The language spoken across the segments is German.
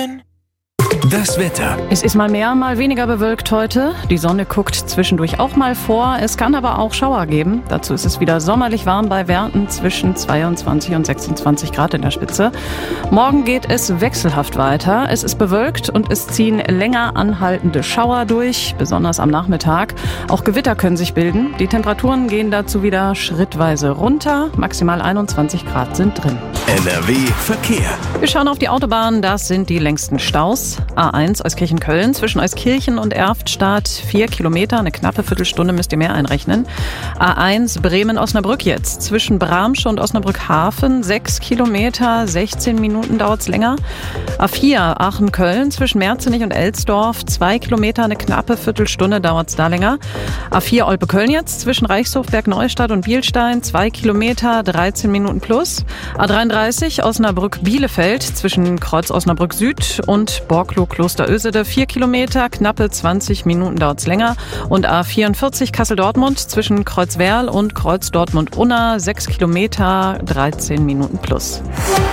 Das Wetter. Es ist mal mehr, mal weniger bewölkt heute. Die Sonne guckt zwischendurch auch mal vor. Es kann aber auch Schauer geben. Dazu ist es wieder sommerlich warm bei Werten zwischen 22 und 26 Grad in der Spitze. Morgen geht es wechselhaft weiter. Es ist bewölkt und es ziehen länger anhaltende Schauer durch, besonders am Nachmittag. Auch Gewitter können sich bilden. Die Temperaturen gehen dazu wieder schrittweise runter. Maximal 21 Grad sind drin. NRW Verkehr. Wir schauen auf die Autobahn. Das sind die längsten Staus. A1 Euskirchen-Köln zwischen Euskirchen und Erftstadt 4 Kilometer, eine knappe Viertelstunde müsst ihr mehr einrechnen. A1 Bremen-Osnabrück jetzt zwischen Bramsche und Osnabrück-Hafen 6 Kilometer, 16 Minuten dauert's länger. A4 Aachen-Köln zwischen Merzenich und Elsdorf 2 Kilometer, eine knappe Viertelstunde dauert's da länger. A4 Olpe-Köln jetzt zwischen Reichshofberg-Neustadt und Bielstein 2 Kilometer, 13 Minuten plus. A33 Osnabrück-Bielefeld zwischen Kreuz Osnabrück Süd und Borklow-Klosterösede 4 Kilometer, knappe 20 Minuten dauert's länger. Und A44 Kassel-Dortmund zwischen Kreuzwerl und Kreuz Dortmund-Unna 6 Kilometer, 13 Minuten plus.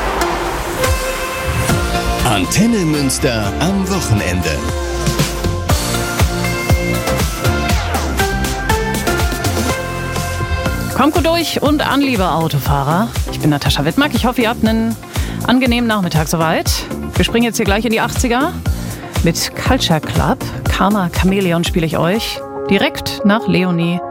Antenne Münster am Wochenende. Kommt gut durch und an, liebe Autofahrer. Ich bin Natascha Wittmark. Ich hoffe, ihr habt einen angenehmen Nachmittag soweit. Wir springen jetzt hier gleich in die 80er. Mit Culture Club. Karma Chameleon spiele ich euch direkt nach Leonie